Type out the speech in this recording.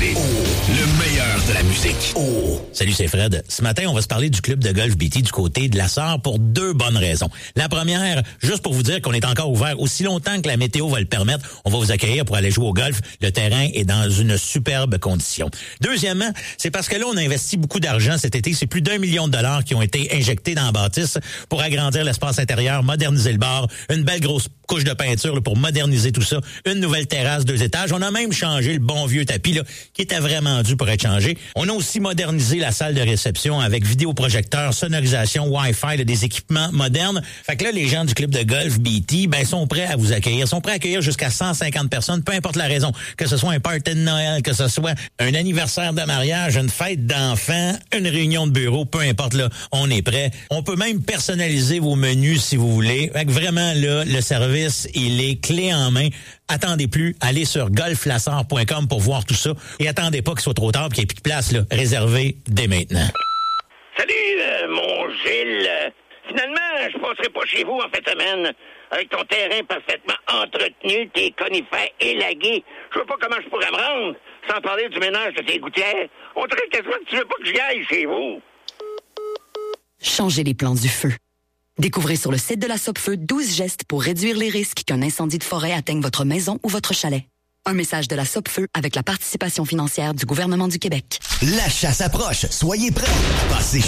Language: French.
TV. Le meilleur de la musique. Salut, c'est Fred. Ce matin, on va se parler du club de golf BT du côté de la Sarre pour 2 bonnes raisons. La première, juste pour vous dire qu'on est encore ouvert aussi longtemps que la météo va le permettre. On va vous accueillir pour aller jouer au golf. Le terrain est dans une superbe condition. Deuxièmement, c'est parce que là, on a investi beaucoup d'argent cet été. C'est plus d'1 million de dollars qui ont été injectés dans la bâtisse pour agrandir l'espace intérieur, moderniser le bar, une belle grosse couche de peinture là, pour moderniser tout ça, une nouvelle terrasse 2 étages. On a même changé le bon vieux tapis là, qui était vraiment dû pour être changé. On a aussi modernisé la salle de réception avec vidéoprojecteur, sonorisation, Wi-Fi, là, des équipements modernes. Fait que là, les gens du club de golf BT sont prêts à vous accueillir. Sont prêts à accueillir jusqu'à 150 personnes, peu importe la raison. Que ce soit un party de Noël, que ce soit un anniversaire de mariage, une fête d'enfants, une réunion de bureau, peu importe, là, on est prêt. On peut même personnaliser vos menus si vous voulez. Fait que vraiment, là, le service, il est clé en main. Attendez plus, allez sur golflassar.com pour voir tout ça. Et attendez pas qu'il soit trop tard et qu'il n'y ait plus de place, là. Réservez dès maintenant. Salut, mon Gilles. Finalement, je passerai pas chez vous en fin de semaine. Avec ton terrain parfaitement entretenu, tes conifères élagués. Je vois pas comment je pourrais me rendre, sans parler du ménage de tes gouttières. On dirait quasiment que tu veux pas que j'y aille chez vous. Changez les plans du feu. Découvrez sur le site de la Sopfeu 12 gestes pour réduire les risques qu'un incendie de forêt atteigne votre maison ou votre chalet. Un message de la Sopfeu avec la participation financière du gouvernement du Québec. La chasse approche. Soyez prêts. Passez